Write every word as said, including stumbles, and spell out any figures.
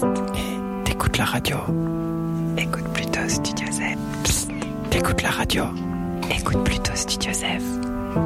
Et t'écoutes la radio. Écoute plutôt Studio Z. Psst, t'écoutes la radio. Écoute plutôt Studio Z.